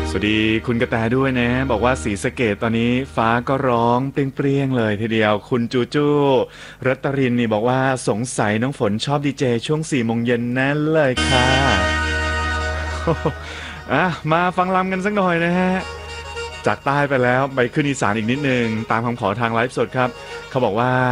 สวัสดีคุณกระแตด้วยนะบอกว่าศรีสะเกษตอนนี้ฟ้าก็ร้องเปรี้ยงๆเลยทีเดียวคุณจูจูรัตรินนี่บอกว่าสงสัยน้องฝนชอบดีเจช่วง4 โมงเย็นแน่เลยค่ะอ่ะมาฟังรำกันสักหน่อยนะฮะจากใต้ไปแล้วไปขึ้นอีสานอีกนิดนึงตามคำขอทางไลฟ์สดครับเขาบอกว่า